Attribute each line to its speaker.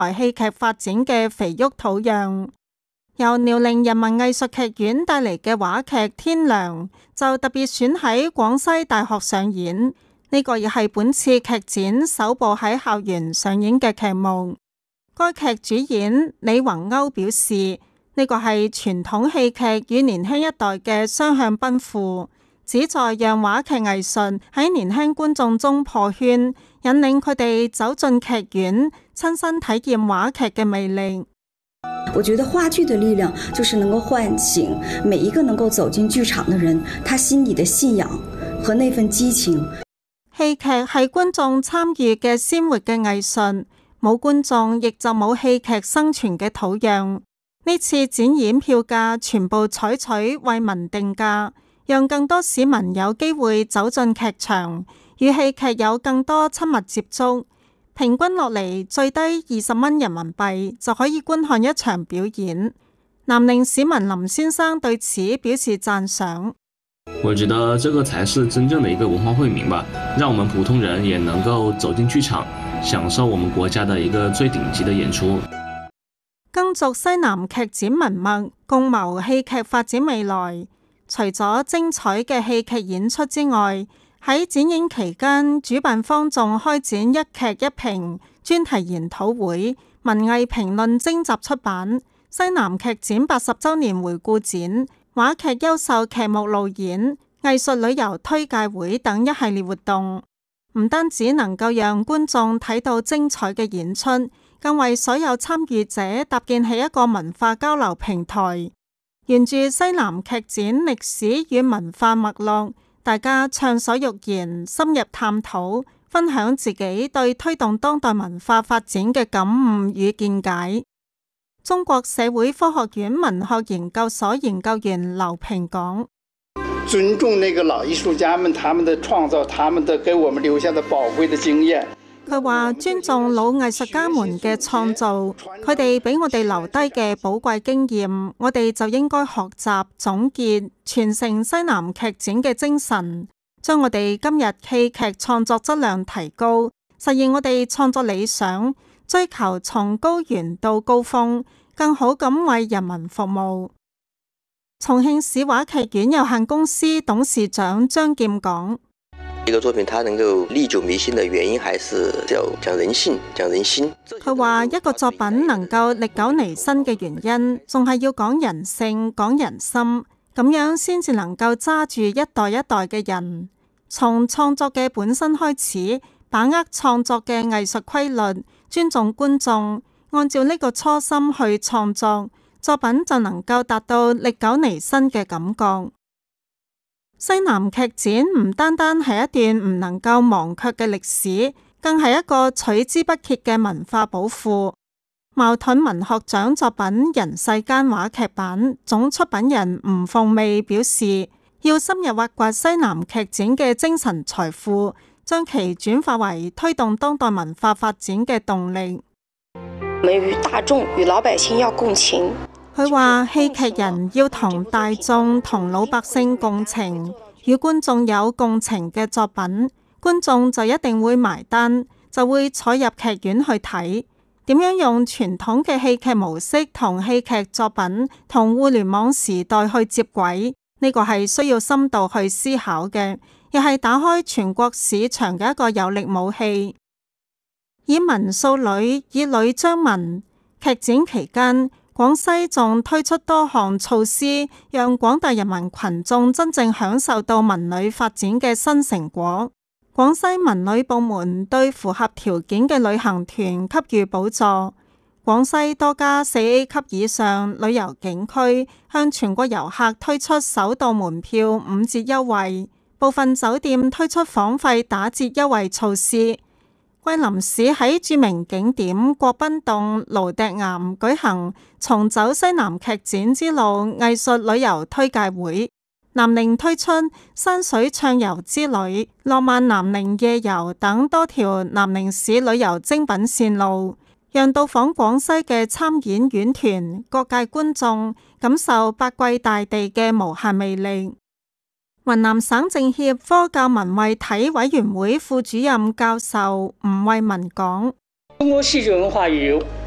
Speaker 1: 台戲劇發展嘅肥沃土壤。由遼寧人民藝術劇院帶嚟嘅話劇《天良》就特別選喺廣西大學上演，呢個亦係本次劇展首部喺校園上演嘅劇目。該劇主演李宏歐表示，呢個係傳統戲劇與年輕一代嘅雙向奔赴，旨在讓話劇藝術喺年輕觀眾中破圈，引領佢哋走進劇院，親身體驗話劇嘅魅力。
Speaker 2: 我覺得話劇的力量就是能夠喚醒每一個能夠走進劇場的人，他心裡的信仰和那份激情。
Speaker 1: 戲劇係觀眾參與嘅鮮活嘅藝術，冇觀眾亦就冇戲劇生存嘅土壤。呢次展演票價全部採取為民定價，讓更多市民有機會走進劇場，與戲劇有更多親密接觸。平均落嚟最低20蚊人民幣就可以觀看一場表演。南寧市民林先生對此表示讚賞。
Speaker 3: 我覺得這個才是真正的一個文化惠民吧，讓我們普通人也能夠走進劇場，享受我們國家的一個最頂級的演出。
Speaker 1: 耕耆西南劇展文脈，共謀戲劇發展未來。除咗精彩嘅戲劇演出之外，喺展演期間，主辦方仲開展一劇一評專題研討會、文藝評論徵集出版、西南劇展80週年回顧展、話劇優秀劇目路演、藝術旅遊推介會等一系列活動。唔單止能夠讓觀眾睇到精彩嘅演出，更為所有參與者搭建起一個文化交流平台。沿住西南劇展歷史與文化脈絡，大家暢所欲言，深入探討，分享自己對推動當代文化發展嘅感悟與見解。中國社會科學院文學研究所研究員劉平講：
Speaker 4: 尊重那個老藝術家們，他們的創造，他們的給我們留下的寶貴的經驗。
Speaker 1: 佢話尊重老藝術家們嘅創造，佢哋俾我哋留低嘅寶貴經驗，我哋就應該學習、總結、傳承西南劇展嘅精神，將我哋今日戲劇創作質量提高，實現我哋創作理想，追求從高原到高峰，更好咁為人民服務。重慶市話劇院有限公司董事長張劍講：
Speaker 5: 一個作品，它能夠歷久彌新的原因，還是要講人性、講人心。
Speaker 1: 佢話一個作品能夠歷久彌新嘅原因，仲係要講人性、講人心，咁樣先至能夠揸住一代一代嘅人。從創作嘅本身開始，把握創作嘅藝術規律，尊重觀眾，按照呢個初心去創作，作品就能夠達到歷久彌新嘅感覺。西南劇展唔單單係一段唔能夠忘卻嘅歷史，更係一個取之不竭嘅文化寶庫。茅盾文學獎作品《人世間》話劇版總出品人吳鳳媚表示，要深入挖掘西南劇展嘅精神財富，將其轉化為推動當代文化發展嘅動力。
Speaker 6: 我們與大眾與老百姓要共情。
Speaker 1: 佢話戲劇人要同大眾同老百姓共情，與觀眾有共情嘅作品，觀眾就一定會埋單，就會坐入劇院去睇。點樣用傳統嘅戲劇模式同戲劇作品同互聯網時代去接軌，呢個係需要深度去思考嘅，亦係打開全國市場嘅一個有力武器。以文訴呂，以呂彰文。劇展期間，廣西仲推出多項措施，讓廣大人民群眾真正享受到文旅發展嘅新成果。廣西文旅部門對符合條件嘅旅行團給予補助。廣西多家4A 級以上旅遊景區向全國遊客推出首度門票5折優惠，部分酒店推出房費打折優惠措施。桂林市喺著名景點國賓洞蘆笛岩舉行重走西南劇展之路藝術旅遊推介會，南寧推出山水暢遊之旅、浪漫南寧夜遊等多條南寧市旅遊精品線路，讓到訪廣西嘅參演院團、各界觀眾感受百季大地嘅無限魅力。雲南省政協科教文衛體委員會副主任教授吳惠文講：
Speaker 7: 中國戲劇文化有